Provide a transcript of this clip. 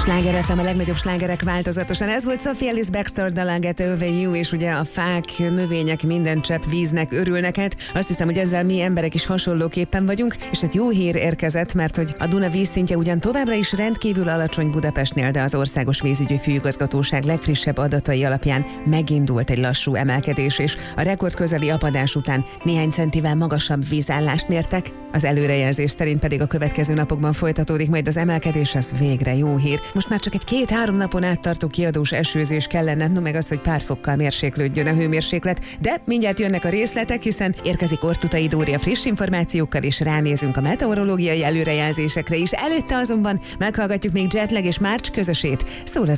Sláger FM, a legnagyobb slágerek változatosan. Ez volt Sophie Ellis Bextor dala Get Over You, és ugye a fák, növények minden csepp víznek örülnek. Hát azt hiszem, hogy ezzel mi emberek is hasonlóképpen vagyunk, és hát jó hír érkezett, mert hogy a Duna vízszintje ugyan továbbra is rendkívül alacsony Budapestnél, de az Országos Vízügyi Főigazgatóság legfrissebb adatai alapján megindult egy lassú emelkedés, és a rekordközeli apadás után néhány centivel magasabb vízállást mértek. Az előrejelzés szerint pedig a következő napokban folytatódik majd az emelkedés, ez végre jó hír. Most már csak egy 2-3 napon át tartó kiadós esőzés kellene, no meg az, hogy pár fokkal mérséklődjön a hőmérséklet, de mindjárt jönnek a részletek, hiszen érkezik Ortutai Dóri a friss információkkal, és ránézünk a meteorológiai előrejelzésekre is. Előtte azonban meghallgatjuk még Jetlag és Márcs közösét. Szól az